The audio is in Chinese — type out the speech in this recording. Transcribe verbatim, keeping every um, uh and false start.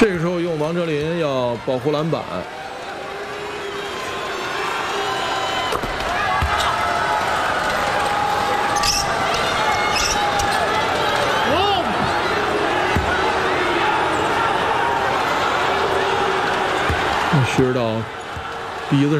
这个时候用王哲林要保护篮板。 薛指导鼻子